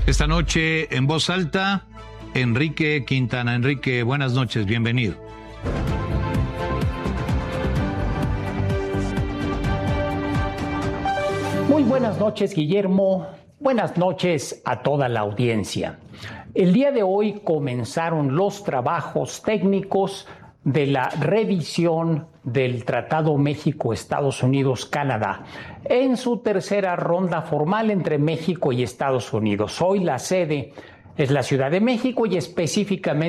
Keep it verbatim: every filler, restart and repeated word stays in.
Esta noche en voz alta, Enrique Quintana. Enrique, buenas noches, bienvenido. Muy buenas noches, Guillermo. Buenas noches a toda la audiencia. El día de hoy comenzaron los trabajos técnicos de la revisión del Tratado México-Estados Unidos-Canadá en su tercera ronda formal entre México y Estados Unidos. Hoy la sede es la Ciudad de México y específicamente